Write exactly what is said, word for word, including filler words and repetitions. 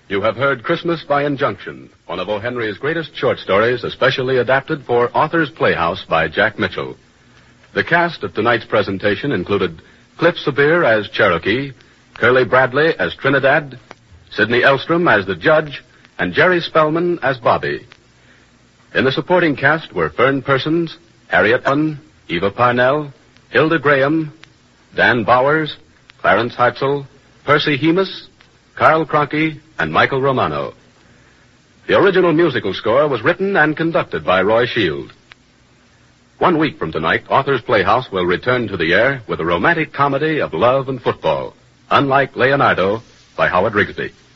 You have heard Christmas by Injunction, one of O. Henry's greatest short stories, especially adapted for Author's Playhouse by Jack Mitchell. The cast of tonight's presentation included Cliff Sabir as Cherokee, Curly Bradley as Trinidad, Sidney Elstrom as the judge, and Jerry Spellman as Bobby. In the supporting cast were Fern Persons, Harriet Unn, Eva Parnell, Hilda Graham, Dan Bowers, Clarence Hartzell, Percy Hemus, Carl Cronky, and Michael Romano. The original musical score was written and conducted by Roy Shield. One week from tonight, Author's Playhouse will return to the air with a romantic comedy of love and football, Unlike Leonardo, by Howard Rigsby.